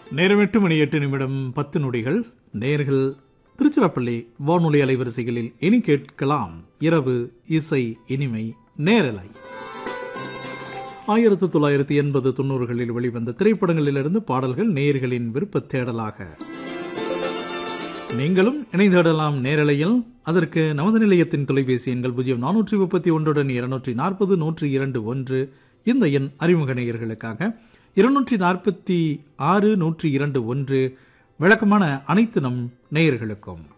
நேரம் 8:08 நேயர்கள் திருச்சிராப்பள்ளி வானொலி அலைவரிசைகளில் இனி கேட்கலாம் இரவு இசை இனிமை நேரலை. 1980-90களில் வெளிவந்த திரைப்படங்களிலிருந்து பாடல்கள் நேயர்களின் விருப்ப தேடலாக நீங்களும் இணைந்திடலாம் நேரலையில். அதற்கு நமது நிலையத்தின் தொலைபேசி எண்கள் 0431-240-102-1 இந்த எண் அறிமுக நேயர்களுக்காக, 246-102-1 விளக்கமான அனைத்து நம் நேயர்களுக்கும்.